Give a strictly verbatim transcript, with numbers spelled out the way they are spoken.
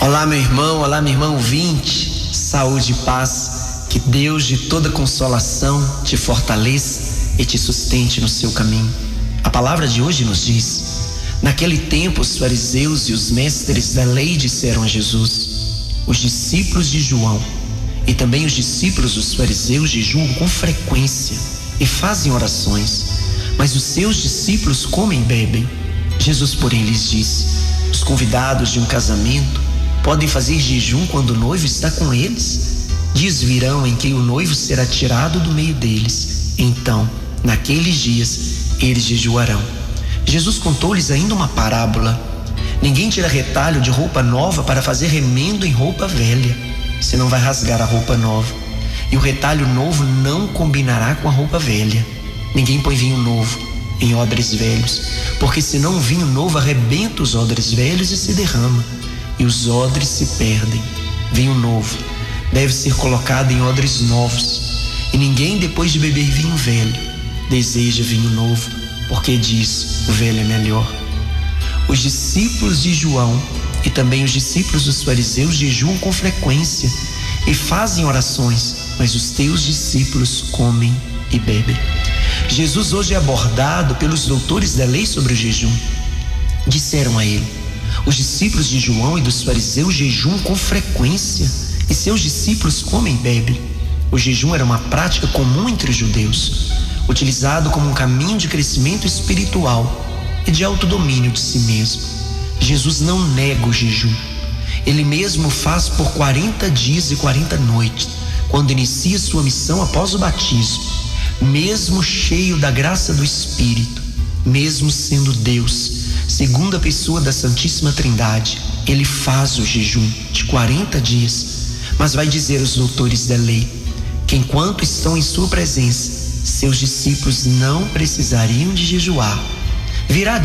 Olá, meu irmão, olá, minha irmã ouvinte, saúde e paz, que Deus de toda consolação te fortaleça e te sustente no seu caminho. A palavra de hoje nos diz: naquele tempo os fariseus e os mestres da lei disseram a Jesus: os discípulos de João e também os discípulos dos fariseus jejuam com frequência e fazem orações, mas os seus discípulos comem e bebem. Jesus, porém, lhes disse: os convidados de um casamento podem fazer jejum quando o noivo está com eles? Dias virão em que o noivo será tirado do meio deles. Então, naqueles dias, eles jejuarão. Jesus contou-lhes ainda uma parábola: ninguém tira retalho de roupa nova para fazer remendo em roupa velha, senão vai rasgar a roupa nova, e o retalho novo não combinará com a roupa velha. Ninguém põe vinho novo em odres velhos, porque senão o vinho novo arrebenta os odres velhos e se derrama, e os odres se perdem. Vinho novo deve ser colocado em odres novos, e ninguém, depois de beber vinho velho, deseja vinho novo, porque diz: o velho é melhor. Os discípulos de João e também os discípulos dos fariseus jejuam com frequência e fazem orações, mas os teus discípulos comem e bebem. Jesus hoje é abordado pelos doutores da lei sobre o jejum. Disseram a ele: os discípulos de João e dos fariseus jejuam com frequência e seus discípulos comem e bebem. O jejum era uma prática comum entre os judeus, utilizado como um caminho de crescimento espiritual e de autodomínio de si mesmo. Jesus não nega o jejum. Ele mesmo faz por quarenta dias e quarenta noites, quando inicia sua missão após o batismo. Mesmo cheio da graça do Espírito, mesmo sendo Deus, segunda pessoa da Santíssima Trindade, ele faz o jejum de quarenta dias, mas vai dizer aos doutores da lei que enquanto estão em sua presença, seus discípulos não precisariam de jejuar. Virá